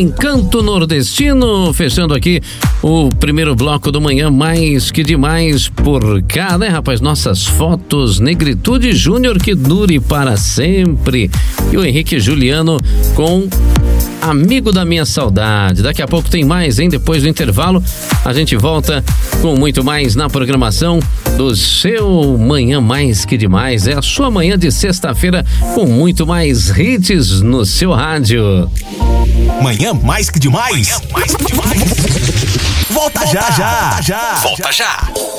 Encanto Nordestino, fechando aqui o primeiro bloco do Manhã Mais Que Demais por cá, né, rapaz? Nossas fotos, Negritude Júnior, que dure para sempre. E o Henrique Juliano com Amigo da Minha Saudade. Daqui a pouco tem mais, hein? Depois do intervalo, a gente volta com muito mais na programação do seu Manhã Mais Que Demais. É a sua manhã de sexta-feira com muito mais hits no seu rádio. Manhã Mais Que Demais. Manhã Mais Que Demais. Volta já. Volta já.